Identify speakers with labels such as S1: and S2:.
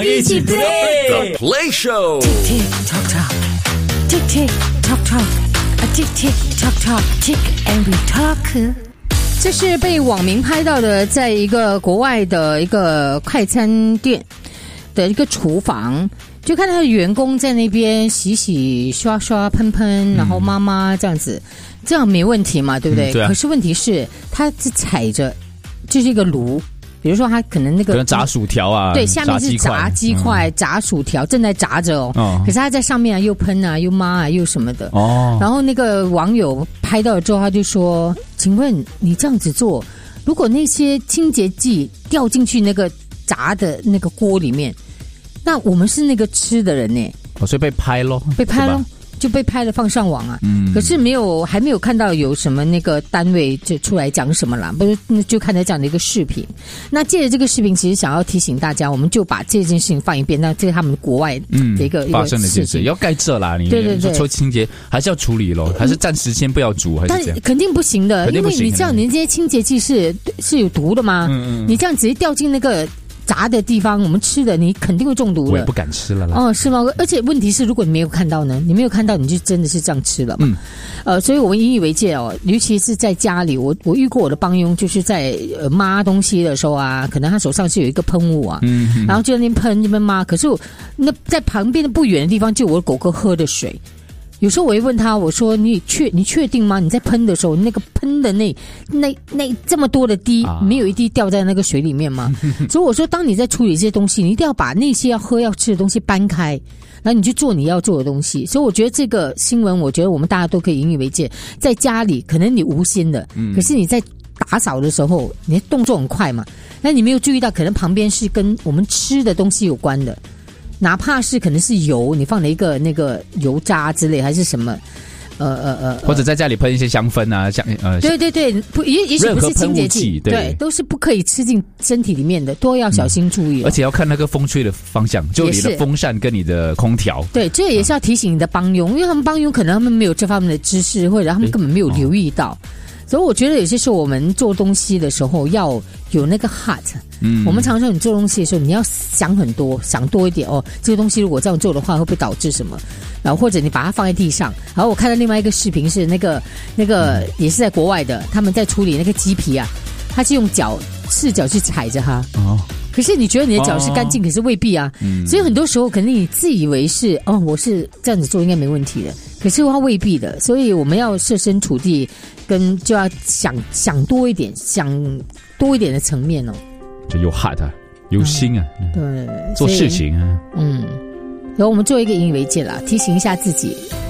S1: 想一起 play
S2: The Play Show。
S3: Tick tock tock, tick tick tock tock, a tick tick tock tock, tick and we talk。这是被网民拍到的，在一个国外的一个快餐店的一个厨房，就看到他的员工在那边洗洗刷刷喷喷，然后妈妈这样子，这样没问题嘛，对不对？
S1: 对啊。
S3: 可是问题是，他是踩着就是一个炉。比如说他可能那个
S1: 炸薯条啊，
S3: 对，下面是炸鸡块、炸薯条，正在炸着哦。可是他在上面啊，又喷啊，又抹啊，又什么的。哦。然后那个网友拍到了之后，他就说：“请问你这样子做，如果那些清洁剂掉进去那个炸的那个锅里面，那我们是那个吃的人呢？”
S1: 所以被拍咯，
S3: 被拍咯。就被拍了放上网啊，可是还没有看到有什么那个单位就出来讲什么啦，不是就看到这样的一个视频。那借着这个视频，其实想要提醒大家，我们就把这件事情放一遍。那这是他们国外的一个
S1: 发生的一件事，要盖这啦，你对说清洁还是要处理咯，还是暂时先不要煮，还是这样？
S3: 但肯定不行的，因为你知道，你这些清洁剂是有毒的吗？你这样直接掉进那个炸的地方，我们吃的你肯定会中毒的。
S1: 我也不敢吃了啦。
S3: 哦，是吗？而且问题是，如果你没有看到呢？你没有看到，你就真的是这样吃了嘛？所以我们引以为戒哦，尤其是在家里，我遇过我的帮佣，就是在抹东西的时候啊，可能他手上是有一个喷雾啊，然后就在那边喷，那边抹。可是那在旁边的不远的地方，就有我狗狗喝的水。有时候我会问他，我说你确定吗？你在喷的时候，那个喷的那这么多的滴，没有一滴掉在那个水里面吗？所以我说，当你在处理这些东西，你一定要把那些要喝要吃的东西搬开，然后你去做你要做的东西。所以我觉得这个新闻，我觉得我们大家都可以引以为戒。在家里，可能你无心的，可是你在打扫的时候，你的动作很快嘛，那你没有注意到，可能旁边是跟我们吃的东西有关的。哪怕是可能是油，你放了一个那个油渣之类，还是什么，
S1: 或者在家里喷一些香氛啊，
S3: 对，也许不是清洁剂，对，都是不可以吃进身体里面的，都要小心注意。
S1: 而且要看那个风吹的方向，就你的风扇跟你的空调。
S3: 对，这也是要提醒你的帮佣，因为他们帮佣可能他们没有这方面的知识，或者他们根本没有留意到。所以我觉得有些时候我们做东西的时候要有那个 heart。我们常说你做东西的时候，你要想很多，想多一点哦。这个东西如果这样做的话，会不会导致什么？然后或者你把它放在地上。然后我看到另外一个视频是那个也是在国外的，他们在处理那个鸡皮啊，他是用赤脚去踩着它。可是你觉得你的脚是干净，可是未必啊。所以很多时候可能你自以为是我是这样子做应该没问题的，可是它未必的。所以我们要设身处地，就要想多一点，想多一点的层面哦。
S1: 就有 heart 啊，有心啊，
S3: 对，
S1: 做事情啊。
S3: 然后我们做一个引以为戒啦，提醒一下自己，